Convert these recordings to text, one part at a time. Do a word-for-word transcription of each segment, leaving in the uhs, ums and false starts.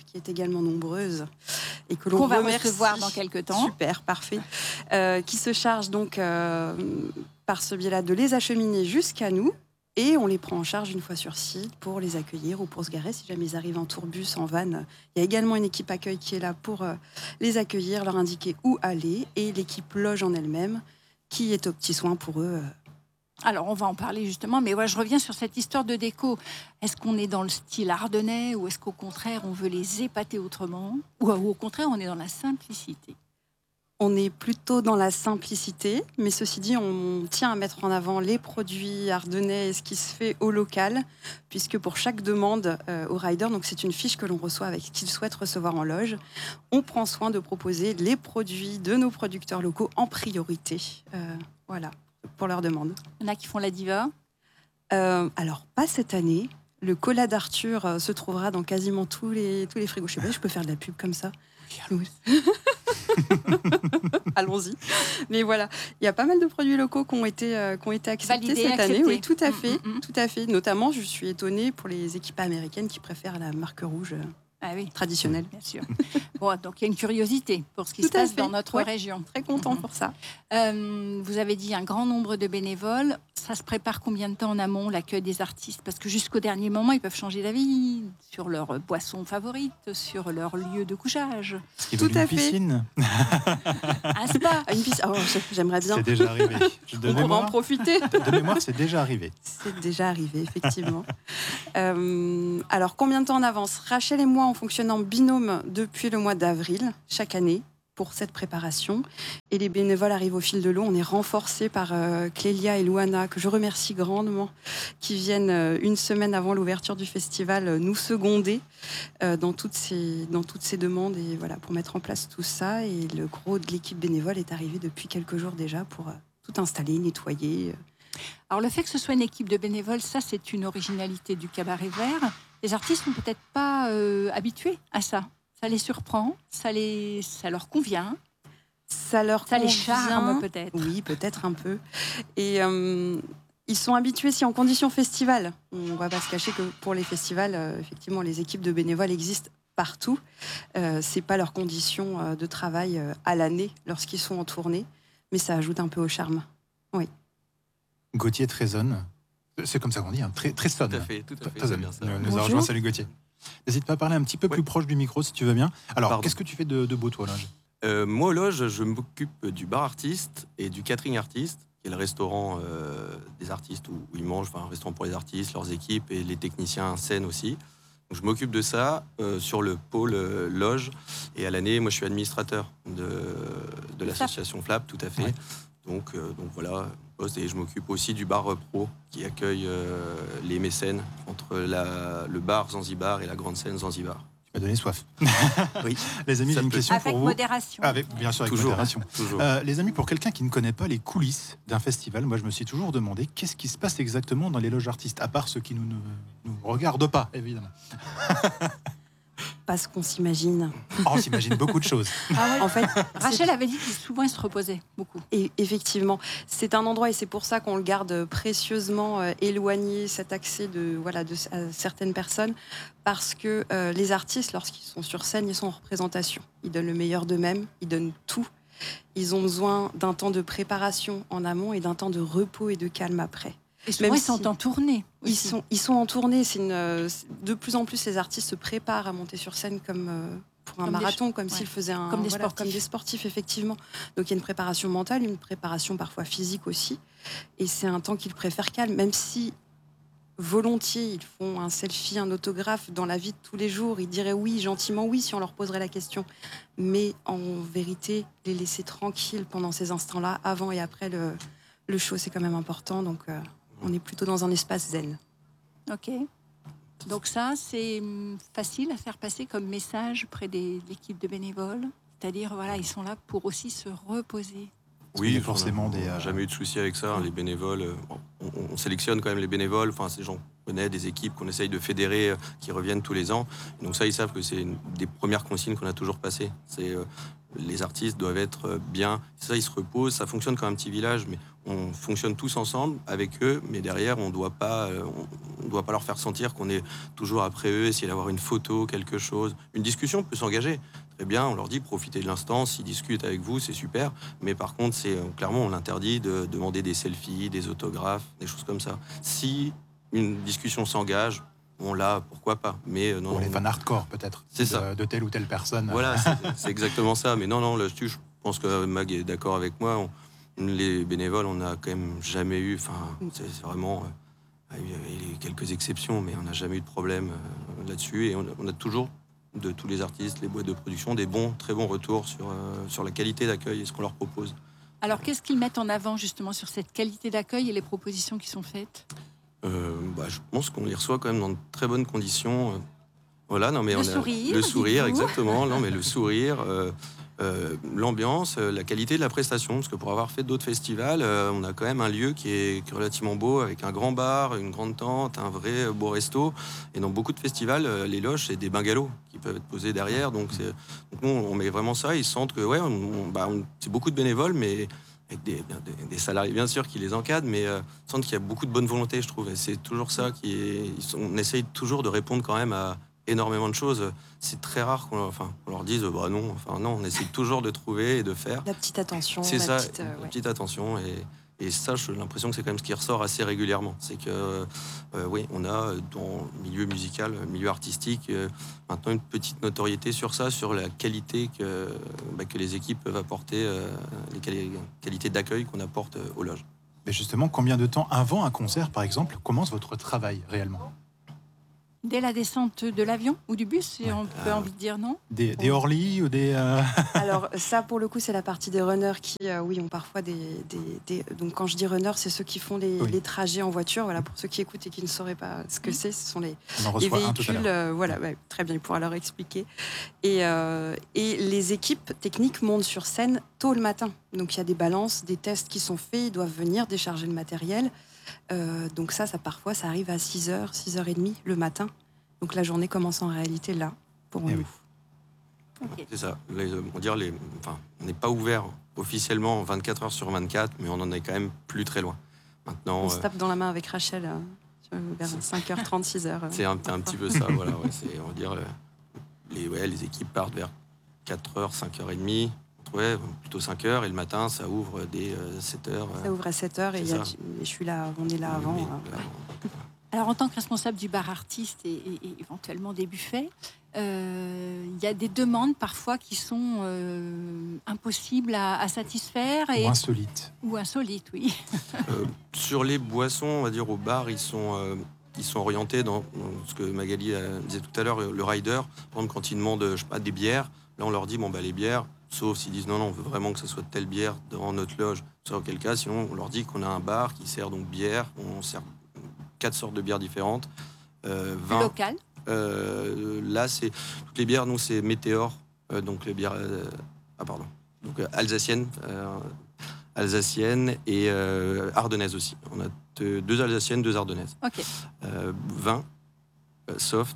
Rider, qui est également nombreuse et que l'on Qu'on va remercie. recevoir dans quelques temps. Super, parfait. Euh, qui se charge donc euh, par ce biais-là de les acheminer jusqu'à nous. Et on les prend en charge une fois sur site pour les accueillir ou pour se garer si jamais ils arrivent en tourbus, en van. Il y a également une équipe accueil qui est là pour euh, les accueillir, leur indiquer où aller. Et l'équipe loge en elle-même qui est aux petits soins pour eux. Alors, on va en parler justement, mais ouais, je reviens sur cette histoire de déco. Est-ce qu'on est dans le style ardennais ou est-ce qu'au contraire, on veut les épater autrement ou au contraire, on est dans la simplicité? On est plutôt dans la simplicité, mais ceci dit, on tient à mettre en avant les produits ardennais et ce qui se fait au local, puisque pour chaque demande euh, au rider, donc c'est une fiche que l'on reçoit avec ce qu'il souhaite recevoir en loge, on prend soin de proposer les produits de nos producteurs locaux en priorité. Euh, voilà, pour leurs demandes. Il y en a qui font la diva. Euh, alors, pas cette année. Le cola d'Arthur euh, se trouvera dans quasiment tous les, tous les frigos. Je sais pas si je peux faire de la pub comme ça. Oui. Allons-y. Mais voilà, il y a pas mal de produits locaux qui ont été, euh, qui ont été acceptés Validé, cette accepté. année. Oui, tout à fait, Mmh, mmh, mmh. tout à fait. Notamment, je suis étonnée pour les équipes américaines qui préfèrent la marque rouge euh, Ah oui, traditionnelle. bien sûr. Bon, donc il y a une curiosité pour ce qui Tout se à passe fait. dans notre Ouais. région. Très content Mhm. pour ça. Euh, vous avez dit un grand nombre de bénévoles. Ça se prépare combien de temps en amont, l'accueil des artistes? Parce que jusqu'au dernier moment, ils peuvent changer d'avis sur leur boisson favorite, sur leur lieu de couchage. Ils Tout veulent à une fait. piscine. Un spa. Ah, une piste. Oh, j'aimerais bien. C'est déjà arrivé. De On pourra en mémoire, profiter. de mémoire, c'est déjà arrivé. C'est déjà arrivé, effectivement. euh, alors, combien de temps en avance? Rachel et moi, on fonctionne en binôme depuis le mois d'avril, chaque année, pour cette préparation. Et les bénévoles arrivent au fil de l'eau. On est renforcés par euh, Clélia et Louana, que je remercie grandement, qui viennent euh, une semaine avant l'ouverture du festival euh, nous seconder euh, dans, toutes ces, dans toutes ces demandes et voilà, pour mettre en place tout ça. Et le gros de l'équipe bénévole est arrivé depuis quelques jours déjà pour euh, tout installer, nettoyer. Alors le fait que ce soit une équipe de bénévoles, ça c'est une originalité du Cabaret Vert. Les artistes sont peut-être pas euh, habitués à ça. Ça les surprend, ça, les, ça leur convient, Ça leur ça les convient. charme peut-être. Oui, peut-être un peu. Et euh, ils sont habitués, si en conditions festival, on ne va pas se cacher que pour les festivals, euh, effectivement, les équipes de bénévoles existent partout. Euh, ce n'est pas leur condition euh, de travail euh, à l'année lorsqu'ils sont en tournée, mais ça ajoute un peu au charme. Oui. Gauthier Trézonne. C'est comme ça qu'on dit, hein. Très, très sonne. Tout à fait, tout à fait, Trézonne. c'est bien ça. Nous, nous Bonjour. a rejoint, salut Gauthier. N'hésite pas à parler un petit peu Ouais. plus proche du micro si tu veux bien. Alors, Pardon. qu'est-ce que tu fais de, de beau, toi, là? Euh, moi, au loge, je m'occupe du bar artiste et du catering artiste, qui est le restaurant euh, des artistes où, où ils mangent, enfin un restaurant pour les artistes, leurs équipes et les techniciens scène aussi. Donc, je m'occupe de ça euh, sur le pôle euh, loge. Et à l'année, moi, je suis administrateur de, de l'association Flap, tout à fait. Ouais. Donc, euh, donc voilà, poste. Et je m'occupe aussi du bar pro qui accueille euh, les mécènes entre la, le bar Zanzibar et la grande scène Zanzibar. Tu m'as donné soif. Oui, Les amis, Ça j'ai une peut- question Avec pour vous. modération. Avec, bien sûr, avec toujours. modération. Toujours. Euh, les amis, pour quelqu'un qui ne connaît pas les coulisses d'un festival, moi je me suis toujours demandé qu'est-ce qui se passe exactement dans les loges artistes, à part ceux qui nous, ne nous regardent pas, évidemment. Pas ce qu'on s'imagine. Oh, on s'imagine beaucoup de choses. En fait, Rachel avait dit qu'il souvent il se reposait beaucoup. Et effectivement, c'est un endroit et c'est pour ça qu'on le garde précieusement euh, éloigné, cet accès de, voilà, de à certaines personnes, parce que euh, les artistes, lorsqu'ils sont sur scène, ils sont en représentation. Ils donnent le meilleur d'eux-mêmes, ils donnent tout. Ils ont besoin d'un temps de préparation en amont et d'un temps de repos et de calme après. Et souvent Même ils sont si- en tournée. Ils aussi. sont, ils sont en tournée. C'est une, euh, de plus en plus, les artistes se préparent à monter sur scène comme euh, pour un Comme des marathon, comme ouais. s'ils faisaient un, Comme des voilà, sportifs. comme des sportifs, effectivement. Donc il y a une préparation mentale, une préparation parfois physique aussi. Et c'est un temps qu'ils préfèrent calme, même si volontiers ils font un selfie, un autographe dans la vie de tous les jours. Ils diraient oui, gentiment oui, si on leur poserait la question. Mais en vérité, les laisser tranquilles pendant ces instants-là, avant et après le, le show, c'est quand même important. Donc euh, on est plutôt dans un espace zen. Ok. Donc ça, c'est hum, facile à faire passer comme message près des- de l'équipe de bénévoles. C'est-à-dire, voilà, ils sont là pour aussi se reposer. qu'il y a forcément on des, n'a euh, jamais eu de souci avec ça. hein, Les bénévoles, euh, on, on sélectionne quand même les bénévoles. Enfin, ces gens qu'on connaît, des équipes qu'on essaye de fédérer, euh, qui reviennent tous les ans. Et donc ça, ils savent que c'est une des premières consignes qu'on a toujours passées. C'est, euh, les artistes doivent être bien. Ça, ils se reposent. Ça fonctionne comme un petit village, mais on fonctionne tous ensemble avec eux. Mais derrière, on doit pas, euh, on, on doit pas leur faire sentir qu'on est toujours après eux, essayer d'avoir une photo, quelque chose. Une discussion peut s'engager. Très bien, on leur dit profitez de l'instant. S'ils discutent avec vous, c'est super. Mais par contre, c'est euh, clairement, on l'interdit de demander des selfies, des autographes, des choses comme ça. Si une discussion s'engage, on l'a, pourquoi pas. Mais euh, non, Pour les non, fans hardcore, peut-être. C'est de, ça. De telle ou telle personne. Voilà, c'est, c'est exactement ça. Mais non, non, là-dessus, je pense que Mag est d'accord avec moi. On- les bénévoles, on n'a quand même jamais eu. Enfin, c'est, c'est vraiment. euh, Il y a quelques exceptions, mais on n'a jamais eu de problème euh, là-dessus. Et on, on a toujours, de tous les artistes, les boîtes de production, des bons, très bons retours sur, euh, sur la qualité d'accueil et ce qu'on leur propose. Alors, qu'est-ce qu'ils mettent en avant justement sur cette qualité d'accueil et les propositions qui sont faites? Euh, bah, je pense qu'on les reçoit quand même dans de très bonnes conditions. Euh, Voilà, non mais Le on a sourire, le sourire, dites-vous. exactement. Non mais le sourire, euh, euh, l'ambiance, euh, la qualité de la prestation. Parce que pour avoir fait d'autres festivals, euh, on a quand même un lieu qui est, qui est relativement beau, avec un grand bar, une grande tente, un vrai euh, beau resto. Et dans beaucoup de festivals, euh, les loges c'est des bungalows qui peuvent être posés derrière. Donc, c'est, donc nous, on met vraiment ça. Ils sentent que ouais, on, on- bah, on- c'est beaucoup de bénévoles, mais avec des, des- des salariés bien sûr qui les encadrent, mais euh, sentent qu'il y a beaucoup de bonne volonté, je trouve. Et c'est toujours ça qui est. ils sont- on essaye toujours de répondre quand même à énormément de choses. C'est très rare qu'on enfin, on leur dise bah non. Enfin non, on essaie toujours de trouver et de faire. La petite attention, C'est la ça, petite, euh, une ouais. petite attention. Et, et ça, j'ai l'impression que c'est quand même ce qui ressort assez régulièrement. C'est que, euh, oui, on a dans le milieu musical, le milieu artistique, euh, maintenant une petite notoriété sur ça, sur la qualité que, bah, que les équipes peuvent apporter, euh, les quali- qualités d'accueil qu'on apporte euh, aux loges. Mais justement, combien de temps avant un concert, par exemple, commence votre travail réellement? Dès la descente de l'avion ou du bus, si Ouais. on peut Ah. envie de dire non. Des, des hors-lits ou des... euh, Alors ça, pour le coup, c'est la partie des runners qui, euh, oui, ont parfois des, des, des- Donc quand je dis runners, c'est ceux qui font les, Oui. les trajets en voiture. Voilà, pour ceux qui écoutent et qui ne sauraient pas ce que c'est, ce sont les, On en les reçoit un tout à véhicules. l'heure. euh, voilà, ouais, très bien, il pourra leur expliquer. Et, euh, et les équipes techniques montent sur scène tôt le matin. Donc il y a des balances, des tests qui sont faits, ils doivent venir décharger le matériel. Euh, donc ça, ça parfois, ça arrive à six heures, six heures trente le matin. Donc la journée commence en réalité là, pour Eh nous. oui. Ok. C'est ça. Les- on, dire les, enfin, on n'est pas ouvert officiellement vingt-quatre heures sur vingt-quatre, mais on en est quand même plus très loin. Maintenant, On euh, se tape dans la main avec Rachel euh, sur- vers cinq heures trente, six heures. euh. c'est un, un petit peu ça. Voilà, ouais, c'est, on va dire, euh, les, ouais, les équipes partent vers quatre heures, cinq heures trente. Ouais, plutôt cinq heures, et le matin, ça ouvre dès euh, sept heures. euh, Ça ouvre à sept heures et, C'est il y a ça. du- et je suis là, on est là avant. mais- euh. mais- Alors, en tant que responsable du bar artiste et, et- et éventuellement des buffets, euh, il y a des demandes parfois qui sont euh, impossibles à, à satisfaire et, Ou insolite. ou insolites, oui. Euh, sur les boissons, on va dire au bar, ils sont, euh, ils sont orientés dans, dans ce que Magali euh, disait tout à l'heure, le rider. Par exemple, quand ils demandent, je sais pas, des bières, là on leur dit bon bah les bières, sauf s'ils disent non non, on veut vraiment que ce soit telle bière dans notre loge. C'est auquel cas, sinon on leur dit qu'on a un bar qui sert donc bière, on sert quatre sortes de bières différentes, euh, vin. Local. Euh, là, c'est toutes les bières. Nous, c'est Météor, euh, donc les bières. euh, ah pardon. Donc euh, alsaciennes, euh, alsaciennes et euh, ardennaises aussi. On a deux, deux alsaciennes, deux ardennaises. Ok. Euh, vin, euh, soft,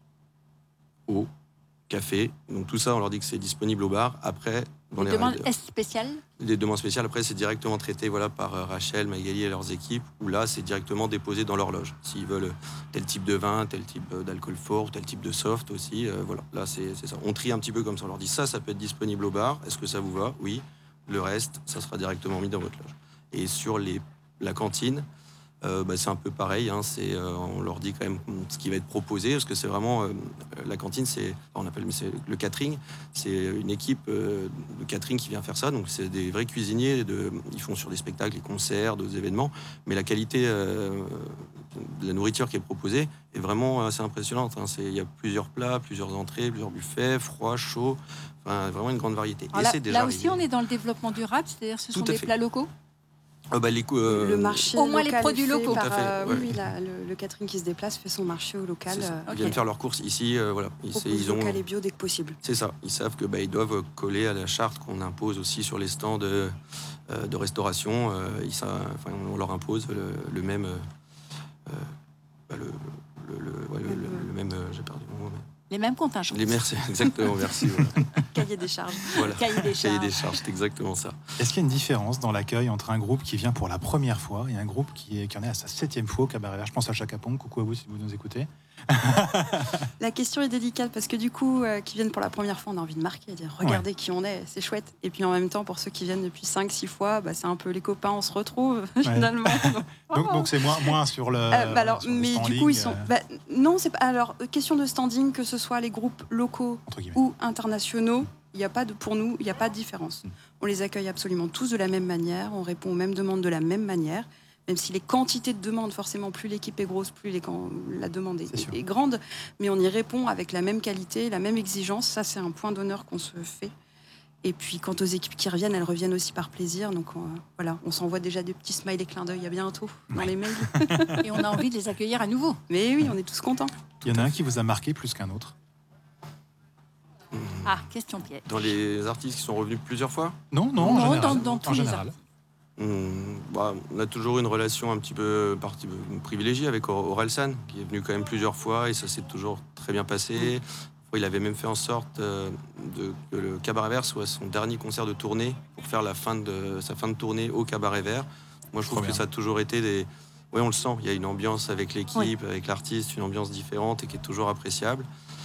eau, café. Donc tout ça, on leur dit que c'est disponible au bar. Après, dans Des les demandes riders- est spéciales. les demandes spéciales, après, c'est directement traité voilà, par euh, Rachel, Magali et leurs équipes, où là, c'est directement déposé dans l'horloge. S'ils veulent tel type de vin, tel type euh, d'alcool fort, tel type de soft aussi, euh, voilà, là, c'est c'est ça. On trie un petit peu comme ça. On leur dit ça, ça peut être disponible au bar. Est-ce que ça vous va? Oui. Le reste, ça sera directement mis dans votre loge. Et sur les, la cantine, euh, bah, c'est un peu pareil. Hein, c'est, euh, on leur dit quand même ce qui va être proposé, parce que c'est vraiment... euh, la cantine, c'est, on appelle mais c'est le catering. C'est une équipe euh, de catering qui vient faire ça. Donc, c'est des vrais cuisiniers. De, ils font sur des spectacles, des concerts, d'autres événements. Mais la qualité euh, de la nourriture qui est proposée est vraiment assez impressionnante. Hein. C'est, il y a plusieurs plats, plusieurs entrées, plusieurs buffets, froid, chaud. Enfin, vraiment une grande variété. Alors Et là, c'est déjà là aussi, arrivé. on est dans le développement durable, c'est-à-dire ce Tout sont à des fait. plats locaux. Ah bah, les cou- euh, Le marché au moins les local produits est fait locaux. par, Tout à fait, euh, ouais. Oui, oui, la- le, le catering qui se déplace fait son marché au local. c'est ça. euh, Ils Ok. viennent faire leurs courses ici. euh, voilà. Ils, propose ils ont, local et bio dès que possible. c'est ça. Ils savent que bah, ils doivent coller à la charte qu'on impose aussi sur les stands de, euh, de restauration. Euh, ils sa- enfin, on leur impose le, le même, euh, euh, bah, le, le, le- ouais, le- le- le même. euh, j'ai perdu mon mot. Mais Les mêmes contingences. Les merci, exactement, merci. Voilà. Cahier des charges. Voilà. Cahier des charges. Cahier des charges, c'est exactement ça. Est-ce qu'il y a une différence dans l'accueil entre un groupe qui vient pour la première fois et un groupe qui, est, qui en est à sa septième fois au Cabaret Vert? Je pense à Chaka Pong, coucou à vous si vous nous écoutez. La question est délicate parce que du coup, euh, qui viennent pour la première fois, on a envie de marquer, de dire regardez ouais. qui on est, c'est chouette. Et puis en même temps, pour ceux qui viennent depuis cinq six fois, bah, c'est un peu les copains, on se retrouve ouais. finalement. Donc, donc, oh. donc c'est moins, moins sur le. Euh, bah alors, sur le mais standing, du coup, ils sont. Euh... Bah, non, c'est pas. Alors, question de standing, que ce soit les groupes locaux ou internationaux, il n'y a pas de, pour nous, il n'y a pas de différence. Mm. On les accueille absolument tous de la même manière, on répond aux mêmes demandes de la même manière. Même si les quantités de demandes, forcément, plus l'équipe est grosse, plus les, la demande est, est, est grande, mais on y répond avec la même qualité, la même exigence. Ça, c'est un point d'honneur qu'on se fait. Et puis, quant aux équipes qui reviennent, elles reviennent aussi par plaisir. Donc, on, voilà, on s'envoie déjà des petits smileys clins d'œil à bientôt dans ouais. les mails. Et on a envie de les accueillir à nouveau. Mais oui, on est tous contents. Il y en a un qui vous a marqué plus qu'un autre? Ah, question piège. Dans les artistes qui sont revenus plusieurs fois? Non, non, en non général. dans, dans tous en les général. artistes. Mmh, bah, on a toujours une relation un petit peu partie, privilégiée avec Orelsan, qui est venu quand même plusieurs fois et ça s'est toujours très bien passé. Il avait même fait en sorte euh, de, que le Cabaret Vert soit son dernier concert de tournée pour faire la fin de, sa fin de tournée au Cabaret Vert. Moi, je trouve que ça a toujours été des... Oui, on le sent, il y a une ambiance avec l'équipe, oui. avec l'artiste, une ambiance différente et qui est toujours appréciable.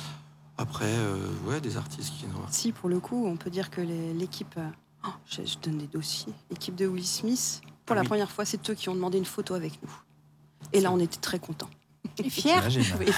Après, euh, ouais, des artistes qui... Si, pour le coup, on peut dire que les, l'équipe... Euh... Oh, je, je donne des dossiers. L'équipe de Will Smith, pour la oui. première fois, c'est eux qui ont demandé une photo avec nous. Et là, on était très contents. Et fiers. Et fiers.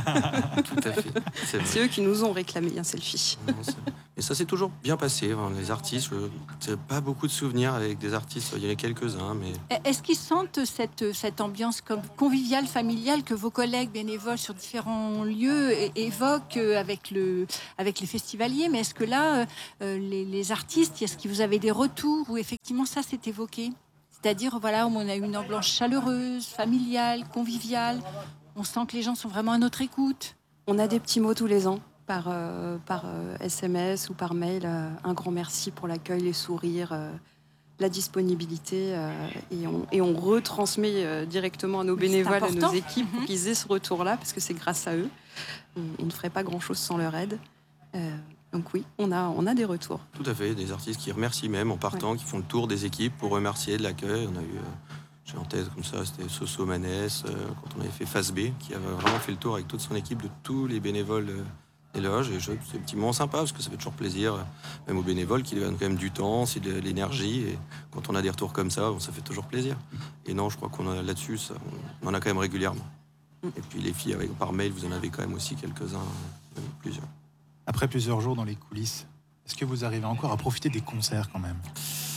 Tout à fait. C'est, c'est eux qui nous ont réclamé un selfie. Non, et ça s'est toujours bien passé. Les artistes, je n'ai pas beaucoup de souvenirs avec des artistes. Il y en a quelques-uns, mais... Est-ce qu'ils sentent cette, cette ambiance comme conviviale, familiale que vos collègues bénévoles sur différents lieux évoquent avec, le, avec les festivaliers? Mais est-ce que là, euh, les, les artistes, est-ce que vous avez des retours où effectivement ça s'est évoqué? C'est-à-dire, voilà, on a une ambiance chaleureuse, familiale, conviviale. On sent que les gens sont vraiment à notre écoute. On a des petits mots tous les ans, par, euh, par euh, S M S ou par mail. Euh, un grand merci pour l'accueil, les sourires, euh, la disponibilité. Euh, et, on, et on retransmet euh, directement à nos bénévoles, à nos équipes, mm-hmm. pour qu'ils aient ce retour-là, parce que c'est grâce à eux. On, on ne ferait pas grand-chose sans leur aide. Euh, Donc oui, on a, on a des retours. Tout à fait, des artistes qui remercient même en partant, ouais. qui font le tour des équipes pour remercier de l'accueil. On a eu, euh, j'ai en tête comme ça, c'était Soso Manès, euh, quand on avait fait Phase B, qui avait vraiment fait le tour avec toute son équipe de tous les bénévoles euh, des loges. Et je, c'est un petit moment sympa, parce que ça fait toujours plaisir, euh, même aux bénévoles, qui donnent quand même du temps, c'est de l'énergie. Et quand on a des retours comme ça, bon, ça fait toujours plaisir. Et non, je crois qu'on a là-dessus, ça, on en a quand même régulièrement. Et puis les filles, avec, par mail, vous en avez quand même aussi quelques-uns, même plusieurs. Après plusieurs jours dans les coulisses, est-ce que vous arrivez encore à profiter des concerts quand même?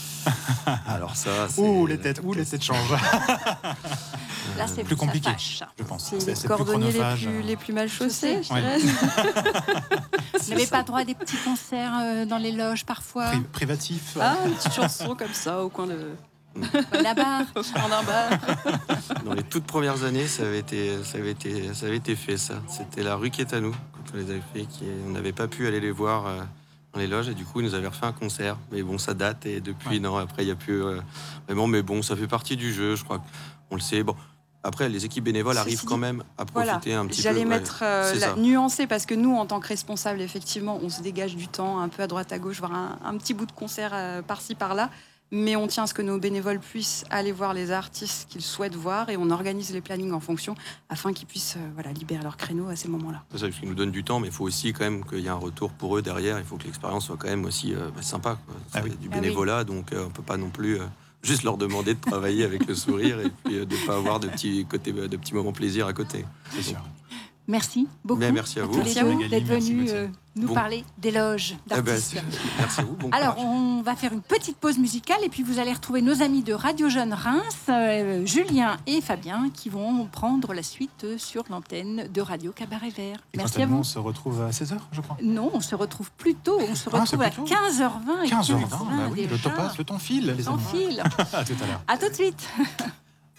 Alors ça, c'est... Ouh, les têtes, ouh, les têtes changent. Là, c'est plus compliqué, fâche, je pense. C'est, c'est les c'est cordonniers plus les plus, les plus mal chaussés, je ouais. dirais. Vous n'avez pas droit à des petits concerts euh, dans les loges, parfois? Pri- Privatif. Ah, une petite chanson comme ça, au coin de... La barre. Au fond d'un bar. Dans les toutes premières années, ça avait été, ça avait été, ça avait été fait, ça. C'était la rue Quétanou, quand on les avait fait, qui, on n'avait pas pu aller les voir euh, dans les loges, et du coup, ils nous avaient refait un concert. Mais bon, ça date, et depuis, ouais. non, après, il n'y a plus euh, vraiment, mais bon, ça fait partie du jeu, je crois qu'on le sait. Bon. Après, les équipes bénévoles Ceci arrivent dit, quand même à profiter voilà, un petit j'allais peu. J'allais mettre euh, ouais, la nuancer, parce que nous, en tant que responsables, effectivement, on se dégage du temps, un peu à droite, à gauche, voir un, un petit bout de concert euh, par-ci, par-là. Mais on tient à ce que nos bénévoles puissent aller voir les artistes qu'ils souhaitent voir, et on organise les plannings en fonction afin qu'ils puissent euh, voilà, libérer leur créneau à ces moments-là. C'est ça, parce qu'ils nous donnent du temps, mais il faut aussi quand même qu'il y ait un retour pour eux derrière. Il faut que l'expérience soit quand même aussi euh, bah, sympa. Quoi. C'est ah oui. du bénévolat, ah oui. donc euh, on ne peut pas non plus euh, juste leur demander de travailler avec le sourire et puis euh, de ne pas avoir de petits, côtés, de petits moments plaisir à côté. C'est sûr. Merci beaucoup. Mais merci à vous. Tous les deux d'être venus euh, nous bon. parler d'éloges d'artistes. Eh ben, merci à vous. Bon Alors, courage. on va faire une petite pause musicale et puis vous allez retrouver nos amis de Radio Jeune Reims, euh, Julien et Fabien, qui vont prendre la suite sur l'antenne de Radio Cabaret Vert. Et merci à vous. On se retrouve à seize heures, je crois. Non, on se retrouve plus tôt. On se ah, retrouve à quinze heures vingt. quinze heures vingt, bah oui, le temps passe, le temps file, les amis. Le temps file. À tout à l'heure. À tout de suite.